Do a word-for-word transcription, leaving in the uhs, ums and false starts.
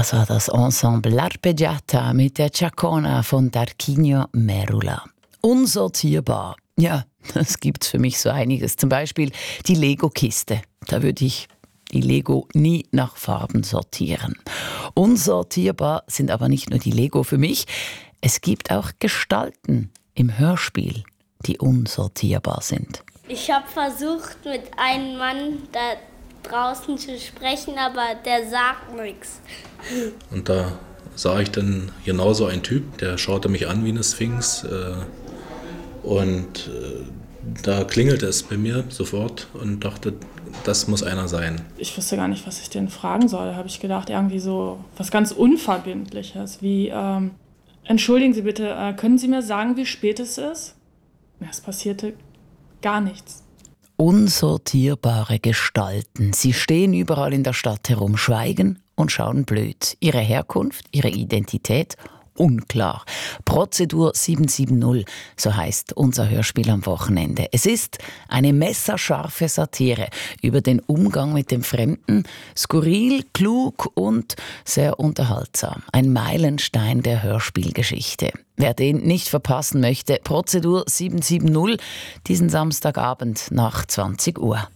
Das war das Ensemble L'Arpeggiata mit der Ciacona von Tarquinio Merula. Unsortierbar. Ja, das gibt's für mich so einiges. Zum Beispiel die Lego-Kiste. Da würde ich die Lego nie nach Farben sortieren. Unsortierbar sind aber nicht nur die Lego für mich. Es gibt auch Gestalten im Hörspiel, die unsortierbar sind. Ich habe versucht, mit einem Mann da draußen zu sprechen, aber der sagt nichts. Und da sah ich dann genauso einen Typ, der schaute mich an wie eine Sphinx. Äh, und äh, da klingelte es bei mir sofort und dachte, das muss einer sein. Ich wusste gar nicht, was ich den fragen soll. Da habe ich gedacht, irgendwie so was ganz Unverbindliches, wie, ähm, entschuldigen Sie bitte, äh, können Sie mir sagen, wie spät es ist? Ja, es passierte gar nichts. Unsortierbare Gestalten. Sie stehen überall in der Stadt herum, schweigen und schauen blöd. Ihre Herkunft, ihre Identität unklar. Prozedur sieben sieben null, so heißt unser Hörspiel am Wochenende. Es ist eine messerscharfe Satire über den Umgang mit dem Fremden, skurril, klug und sehr unterhaltsam. Ein Meilenstein der Hörspielgeschichte. Wer den nicht verpassen möchte, Prozedur sieben sieben null, diesen Samstagabend nach zwanzig Uhr.